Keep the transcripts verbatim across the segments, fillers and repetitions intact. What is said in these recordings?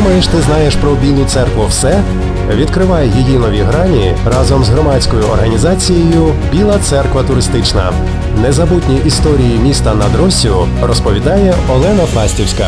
Думаєш, ти знаєш про Білу церкву все? Відкривай її нові грані разом з громадською організацією «Біла церква туристична». Незабутні історії міста над Россю розповідає Олена Фастівська.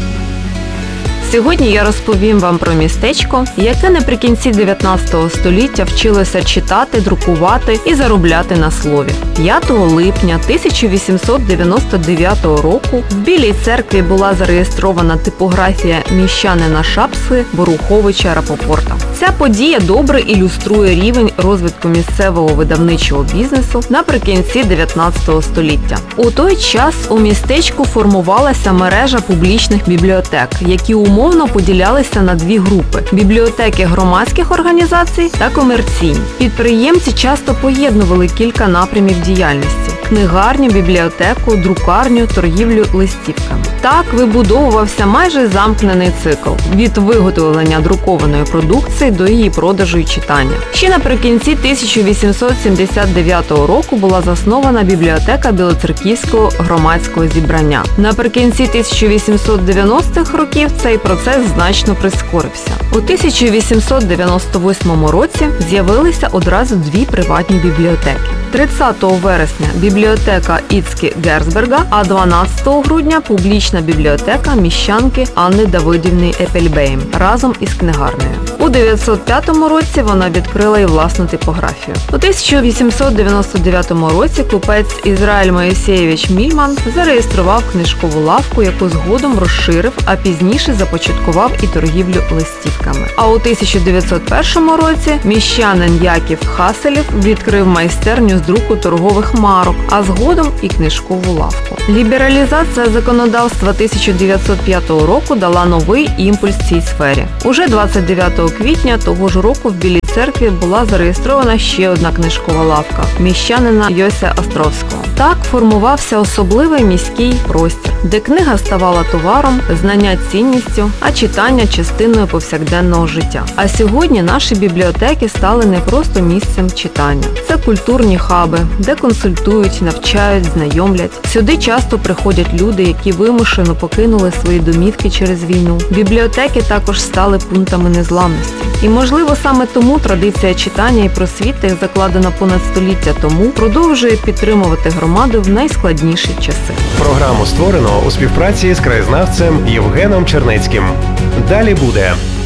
Сьогодні я розповім вам про містечко, яке наприкінці дев'ятнадцятого століття вчилося читати, друкувати і заробляти на слові. п'ятого липня тисяча вісімсот дев'яносто дев'ятого року в Білій церкві була зареєстрована типографія міщанина Шапси Боруховича Рапопорта. Ця подія добре ілюструє рівень розвитку місцевого видавничого бізнесу наприкінці дев'ятнадцятого століття. У той час у містечку формувалася мережа публічних бібліотек, які умовно поділялися на дві групи – бібліотеки громадських організацій та комерційні. Підприємці часто поєднували кілька напрямів діяльності – книгарню, бібліотеку, друкарню, торгівлю листівками. Так вибудовувався майже замкнений цикл – від виготовлення друкованої продукції до її продажу і читання. Ще наприкінці тисяча вісімсот сімдесят дев'ятого року була заснована бібліотека Білоцерківського громадського зібрання. Наприкінці тисяча вісімсот дев'яностих років цей процес значно прискорився. У тисяча вісімсот дев'яносто восьмому році з'явилися одразу дві приватні бібліотеки. тридцятого вересня бібліотека Іцкі Герцберга, а дванадцятого грудня публічна бібліотека міщанки Анни Давидівни Епельбейм разом із книгарнею. У дев'ятсот п'ятому році вона відкрила і власну типографію. У тисяча вісімсот дев'яносто дев'ятому році купець Ізраїль Моїсеєвич Мільман зареєстрував книжкову лавку, яку згодом розширив, а пізніше започаткував і торгівлю листівками. А у тисяча дев'ятсот першому році міщанин Яків Хаселєв відкрив майстерню з друку торгових марок, а згодом і книжкову лавку. Лібералізація законодавства тисяча дев'ятсот п'ятого року дала новий імпульс цій сфері. Уже двадцять дев'ятого квітня того ж року в Білій церкві була зареєстрована ще одна книжкова лавка – міщанина Йося Островського. Так формувався особливий міський простір, де книга ставала товаром, знання цінністю, а читання – частиною повсякденного життя. А сьогодні наші бібліотеки стали не просто місцем читання. Це культурні хаби, де консультують, навчають, знайомлять. Сюди часто приходять люди, які вимушено покинули свої домівки через війну. Бібліотеки також стали пунктами незламності. І, можливо, саме тому традиція читання і просвіти, закладена понад століття тому, продовжує підтримувати громаду в найскладніші часи. Програму створено у співпраці з краєзнавцем Євгеном Чернецьким. Далі буде.